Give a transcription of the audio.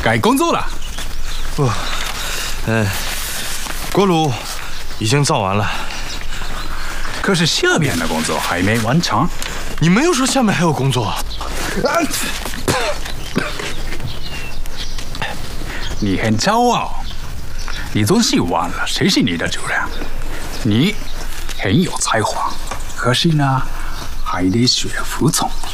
该工作了。 不，锅炉已经造完了， 可是下面的工作还没完成。 你没有说下面还有工作。 你很骄傲，你总是忘了谁是你的主人。你很有才华，可是呢，还得学服从。